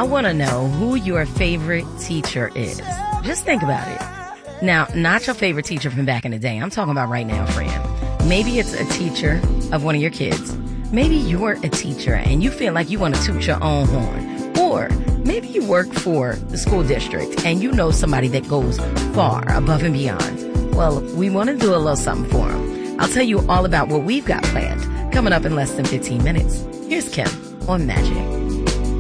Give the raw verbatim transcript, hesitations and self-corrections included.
I want to know who your favorite teacher is. Just think about it. Now, not your favorite teacher from back in the day. I'm talking about right now, friend. Maybe it's a teacher of one of your kids. Maybe you're a teacher and you feel like you want to toot your own horn. Or maybe you work for the school district and you know somebody that goes far above and beyond. Well, we want to do a little something for them. I'll tell you all about what we've got planned coming up in less than fifteen minutes. Here's Kim on Magic.